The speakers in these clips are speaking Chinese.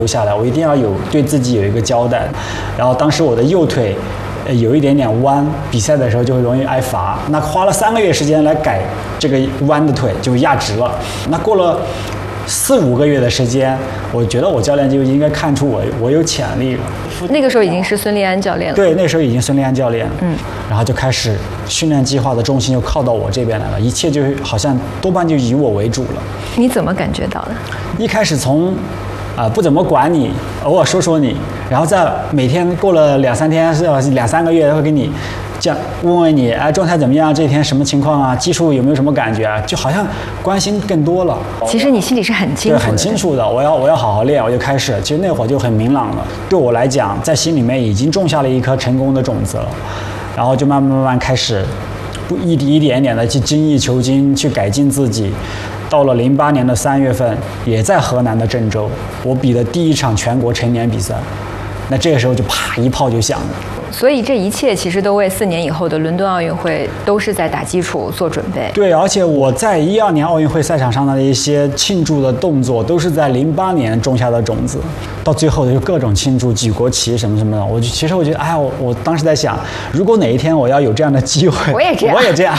留下来，我一定要对自己有一个交代。然后当时我的右腿有一点点弯，比赛的时候就会容易挨罚。那花了3个月时间来改这个弯的腿，就压直了。那过了4、5个月的时间，我觉得我教练就应该看出我有潜力了。 那个时候已经是孙立安教练了。 对，那时候已经孙立安教练了。然后就开始训练计划的重心就靠到我这边来了，一切就好像多半就以我为主了。 你怎么感觉到的？ 一开始从不怎么管你，偶尔说说你，然后再每天过了2、3天，是2、3个月，会给你这样问问你，状态怎么样？这一天什么情况啊？技术有没有什么感觉啊？就好像关心更多了。 其实你心里是很清楚的， 对，很清楚的。我要好好练，我就开始。其实那会儿就很明朗了。对我来讲，在心里面已经种下了一颗成功的种子了，然后就慢慢开始，一点点的去精益求精，去改进自己。到了08年的3月份，也在河南的郑州，我比的第1场全国成年比赛。那这个时候就啪一炮就响了。 所以这一切其实都为4年以后的伦敦奥运会都是在打基础做准备。 对，而且我在12年奥运会赛场上的一些庆祝的动作，都是在08年种下的种子，到最后就各种庆祝、举国旗什么什么的。其实我觉得，我当时在想，如果哪一天我要有这样的机会， 我也这样。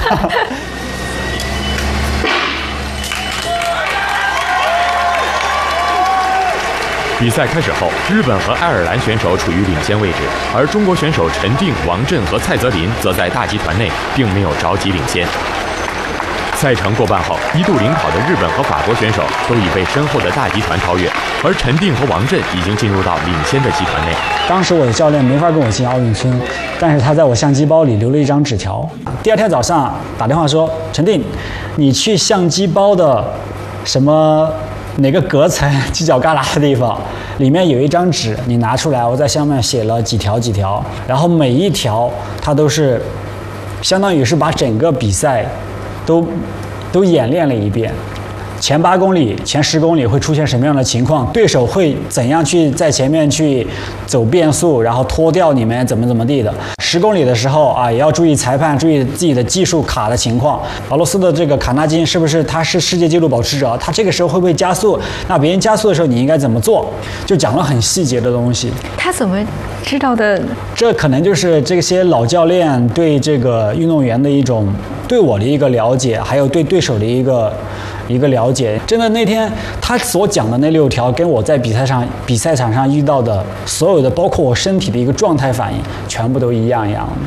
比赛开始后，日本和爱尔兰选手处于领先位置，而中国选手陈定、王震和蔡泽林则在大集团内并没有着急领先。赛程过半后，一度领跑的日本和法国选手都已被身后的大集团超越，而陈定和王震已经进入到领先的集团内。 当时我的教练没法跟我进奥运村，但是他在我相机包里留了一张纸条。第2天早上打电话说：“陈定，你去相机包的什么哪个隔层犄角旮旯的地方，里面有一张纸，你拿出来，我在上面写了几条，然后每一条它都是相当于是把整个比赛都演练了一遍。前8公里、前10公里会出现什么样的情况？对手会怎样去在前面去走变速，然后脱掉你们怎么地的？10公里的时候也要注意裁判，注意自己的技术卡的情况。俄罗斯的这个卡纳金是不是他是世界纪录保持者？他这个时候会不会加速？那别人加速的时候你应该怎么做？就讲了很细节的东西。 他怎么知道的？ 这可能就是这些老教练对这个运动员的一种对我的一个了解，还有对手的一个了解。真的那天他所讲的那6条，跟我在比赛场上遇到的所有的，包括我身体的一个状态反应，全部都一样。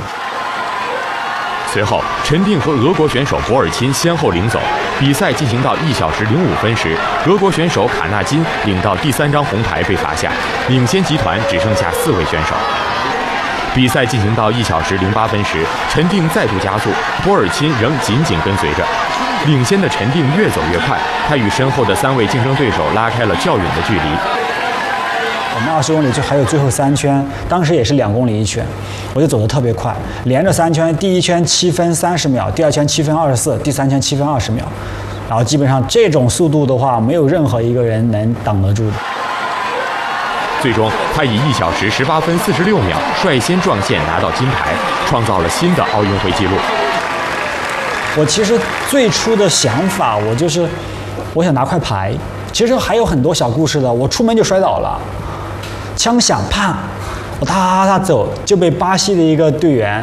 随后，陈定和俄国选手博尔钦先后领走。比赛进行到1小时05分时，俄国选手卡纳金领到第3张红牌被罚下，领先集团只剩下4位选手。比赛进行到1小时08分时，陈定再度加速，博尔钦仍紧紧跟随着。领先的陈定越走越快，他与身后的3位竞争对手拉开了较远的距离。 我们20公里就还有最后3圈，当时也是2公里1圈，我就走得特别快，连着3圈，第1圈7分30秒，第2圈7分24，第3圈7分20秒，然后基本上这种速度的话，没有任何一个人能挡得住的。 最终，他以1小时18分46秒率先撞线拿到金牌，创造了新的奥运会纪录。 我其实最初的想法，我想拿块牌。其实还有很多小故事的。我出门就摔倒了，枪响，啪，我哒走，就被巴西的一个队员，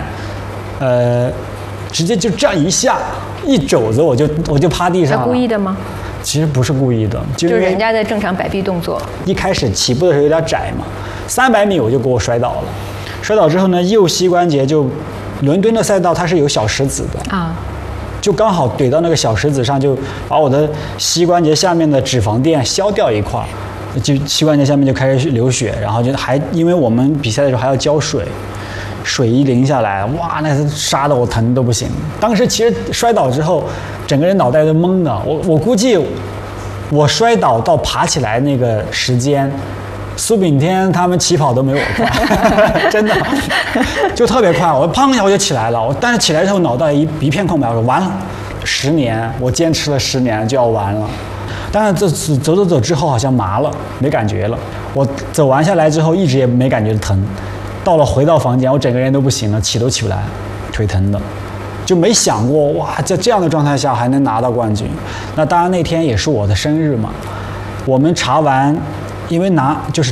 直接就这样一下一肘子，我就趴地上了。 他故意的吗？ 其实不是故意的， 就是人家在正常摆臂动作。一开始起步的时候有点窄嘛，300米我就给我摔倒了。摔倒之后呢，右膝关节就，伦敦的赛道它是有小石子的啊。就刚好怼到那个小石子上，就把我的膝关节下面的脂肪垫削掉一块，就膝关节下面就开始流血，然后就还因为我们比赛的时候还要浇水，水一淋下来，哇，那是杀得我疼都不行。当时其实摔倒之后，整个人脑袋都懵的，我估计我摔倒到爬起来那个时间，苏炳添他们起跑都没有我快，真的，就特别快。我砰一下我就起来了，但是起来之后脑袋一片空白，我说完了，10年我坚持了10年就要完了。但是这走之后好像麻了，没感觉了。我走完下来之后一直也没感觉疼，回到房间我整个人都不行了，起都起不来，腿疼的。就没想过哇，在这样的状态下还能拿到冠军。那当然那天也是我的生日嘛，我们查完因为就是